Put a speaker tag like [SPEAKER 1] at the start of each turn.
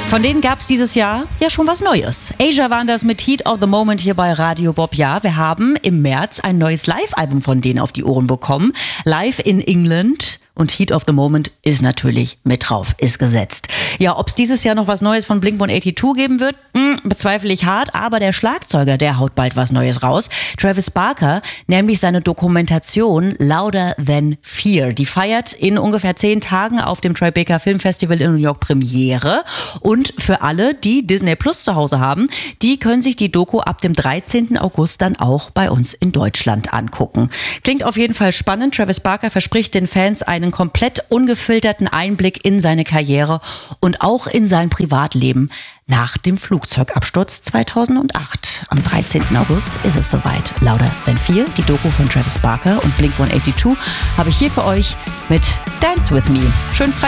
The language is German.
[SPEAKER 1] Von denen gab es dieses Jahr ja schon was Neues. Asia waren das mit Heat of the Moment hier bei Radio Bob. Ja, wir haben im März ein neues Live-Album von denen auf die Ohren bekommen. Live in England. Und Heat of the Moment ist natürlich mit drauf, ist gesetzt. Ja, ob es dieses Jahr noch was Neues von Blink-182 geben wird, bezweifle ich hart. Aber der Schlagzeuger, der haut bald was Neues raus. Travis Barker, nämlich seine Dokumentation Louder Than Fear. Die feiert in ungefähr 10 Tagen auf dem Tribeca Film Festival in New York Premiere. Und für alle, die Disney Plus zu Hause haben, die können sich die Doku ab dem 13. August dann auch bei uns in Deutschland angucken. Klingt auf jeden Fall spannend. Travis Barker verspricht den Fans einen komplett ungefilterten Einblick in seine Karriere und auch in sein Privatleben nach dem Flugzeugabsturz 2008. Am 13. August ist es soweit. Louder Than Fear, die Doku von Travis Barker und Blink-182, habe ich hier für euch mit Dance With Me. Schönen Freitag.